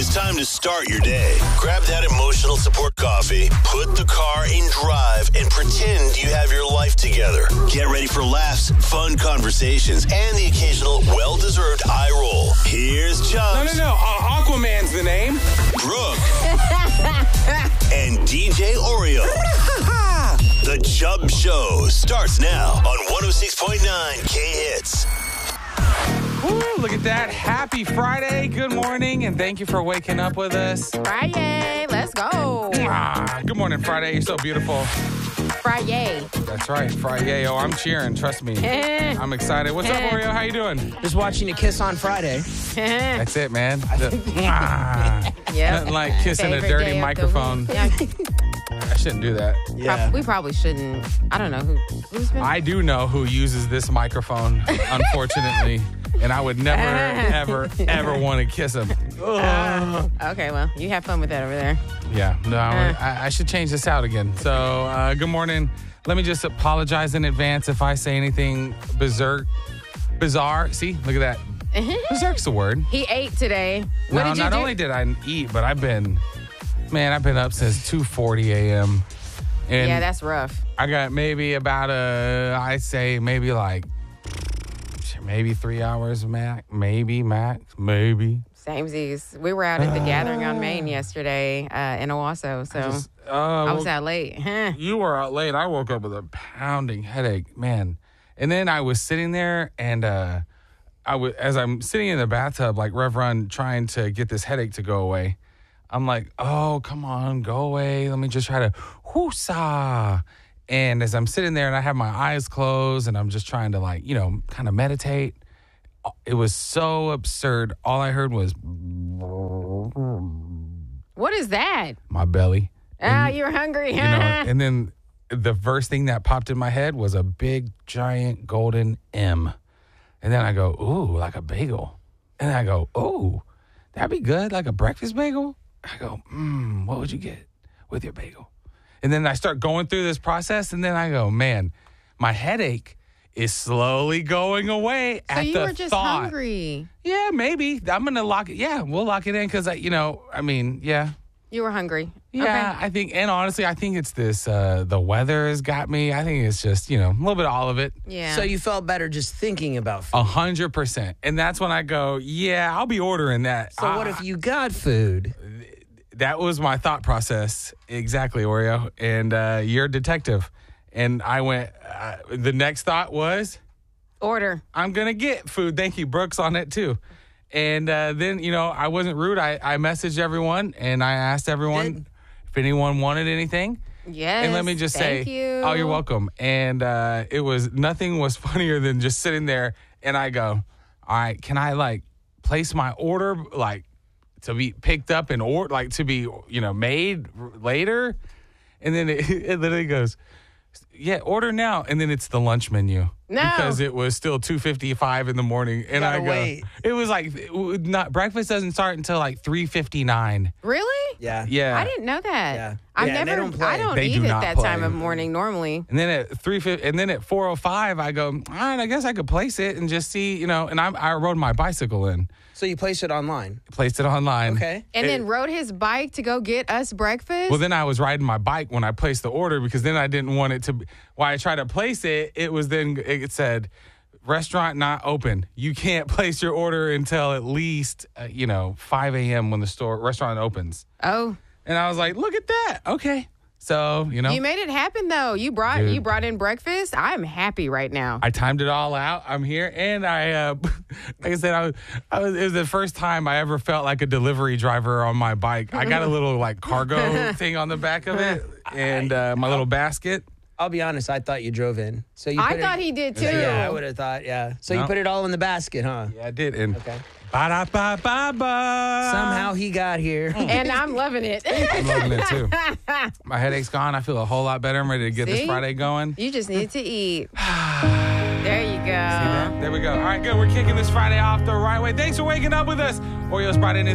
It's time to start your day. Grab that emotional support coffee, put the car in drive, and pretend you have your life together. Get ready for laughs, fun conversations, and the occasional well-deserved eye roll. Here's Chubbs. No. Aquaman's the name. Brooke. And DJ Oreo. The Chubb Show starts now on 106.9 K-Hits. Woo, look at that. Happy Friday. Good morning, and thank you for waking up with us. Friday, let's go. Good morning, Friday. You're so beautiful. Friday. That's right, Friday. Oh, I'm cheering. Trust me. I'm excited. What's up, Oreo? How you doing? Just watching you kiss on Friday. That's it, man. Yep. Nothing like kissing Favorite a dirty day of the microphone. week. Yeah. I shouldn't do that. Yeah. We probably shouldn't. I don't know who's been. I do know who uses this microphone, unfortunately, and I would never, ever want to kiss him. Okay, well, you have fun with that over there. Yeah, no, I should change this out again. So, good morning. Let me just apologize in advance if I say anything bizarre. See, look at that. Berserk's the word. He ate today. What No, did you not do? only did I eat, but I've been up since 2:40 a.m. And Yeah, that's rough. I got maybe about I'd say maybe 3 hours max, maybe. Samesies. We were out at the Gathering on Main yesterday in Owasso, so I was out late. You were out late. I woke up with a pounding headache, man. And then I was sitting there, and as I'm sitting in the bathtub, like Rev Run, trying to get this headache to go away. I'm like, oh, come on, go away. Let me just try to whoosah. And as I'm sitting there and I have my eyes closed and I'm just trying to kind of meditate, it was so absurd. All I heard was What is that? my belly. You're hungry. And then the first thing that popped in my head was a big, giant golden M. And then I go, ooh, like a bagel. And then I go, ooh, that'd be good, like a breakfast bagel. I go, what would you get with your bagel? And then I start going through this process, and then I go, man, my headache is slowly going away So at the you were just thought. hungry. Yeah, maybe. I'm going to lock it. Yeah, we'll lock it in because, yeah. You were hungry. Yeah, Okay. I think, and honestly, I think it's this, the weather has got me. I think it's just, a little bit of all of it. Yeah. So you felt better just thinking about food. 100%. And that's when I go, yeah, I'll be ordering that. So what if you got food? That was my thought process. Exactly, Oreo. And you're a detective. And I went, the next thought was, Order. I'm going to get food. Thank you, Brooks, on it too. And then, I wasn't rude. I messaged everyone and I asked everyone if anyone wanted anything. Yes. And let me just thank say, you. oh, you're welcome. And nothing was funnier than just sitting there and I go, all right, can I place my order to be picked up and to be, made later? And then it literally goes, yeah, order now. And then it's the lunch menu. No. Because it was still 2:55 in the morning. And I go, wait. it was breakfast doesn't start until 3:59. Really? Yeah. Yeah. I didn't know that. Yeah. I've Yeah, and they never. don't play. I don't They eat do at not that play. time of morning normally. And then at 4:05, I go, all right, I guess I could place it and just see, and I rode my bicycle in, So you placed it online. placed it online. Okay. And then rode his bike to go get us breakfast. Well, then I was riding my bike when I placed the order because then I didn't want it to be, while I tried to place it, it said, restaurant not open. You can't place your order until at least, 5 a.m. when the restaurant opens. Oh, And I was like, look at that. Okay. So, you made it happen though. You brought in breakfast. I'm happy right now. I timed it all out. I'm here, and I, like I said, it was the first time I ever felt like a delivery driver on my bike. I got a little cargo thing on the back of it, and my little basket. I'll be honest, I thought you drove in. So you I thought he did too. Yeah, I would have thought, yeah. So you No. put it all in the basket, huh? Yeah, I did. And Okay. ba-da-ba-ba-ba. Somehow he got here. And I'm loving it. I'm loving it too. My headache's gone. I feel a whole lot better. I'm ready to get this See? Friday going. You just need to eat. There you go. There we go. All right, good. We're kicking this Friday off the right way. Thanks for waking up with us. Oreo's Friday.